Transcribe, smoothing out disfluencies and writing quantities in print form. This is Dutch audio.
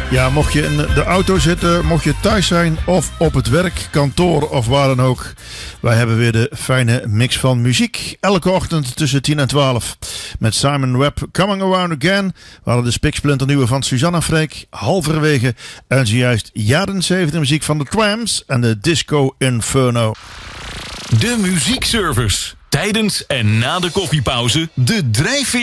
Ja, mocht je in de auto zitten, mocht je thuis zijn of op het werk, kantoor of waar dan ook. Wij hebben weer de fijne mix van muziek. Elke ochtend tussen 10 en 12. Met Simon Webb, Coming Around Again. We hadden de spiksplinternieuwe van Suzanna Freek. Halverwege en zojuist jaren 70 muziek van de Twams en de Disco Inferno. De muziekservice. Tijdens en na de koffiepauze de drijfveer.